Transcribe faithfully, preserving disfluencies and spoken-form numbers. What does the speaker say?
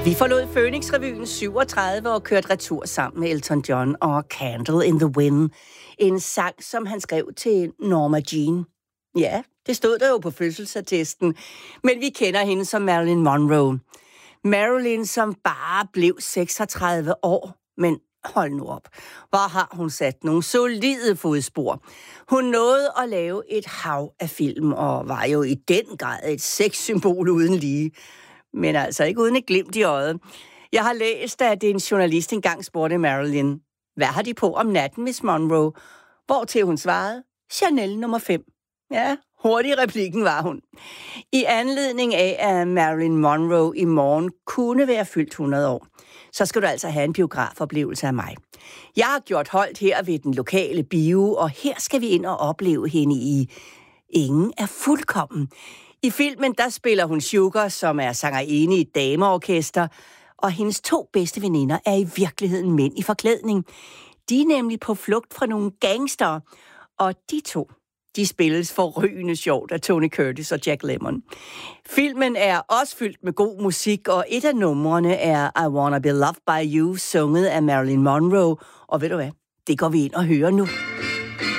Vi forlod Phoenix-revyen syvogtredive og kørte retur sammen med Elton John og Candle in the Wind. En sang, som han skrev til Norma Jean. Ja, det stod der jo på fødselsattesten, men vi kender hende som Marilyn Monroe. Marilyn, som bare blev seksogtredive år, men hold nu op, hvor har hun sat nogle solide fodspor. Hun nåede at lave et hav af film, og var jo i den grad et sexsymbol uden lige. Men altså ikke uden et glimt i øjet. Jeg har læst, at en journalist engang spurgte Marilyn, hvad har de på om natten, Miss Monroe? Hvortil hun svarede, Chanel nummer fem. Ja, hurtig replikken var hun. I anledning af, at Marilyn Monroe i morgen kunne være fyldt hundrede år, så skal du altså have en biografoplevelse af mig. Jeg har gjort holdt her ved den lokale bio, og her skal vi ind og opleve hende i Ingen er fuldkommen. I filmen, der spiller hun Sugar, som er sangerinde i et dameorkester, og hendes to bedste veninder er i virkeligheden mænd i forklædning. De er nemlig på flugt fra nogle gangster, og de to, de spilles forrygende sjovt af Tony Curtis og Jack Lemmon. Filmen er også fyldt med god musik, og et af numrene er I Wanna Be Loved By You, sunget af Marilyn Monroe. Og ved du hvad, det går vi ind og hører nu.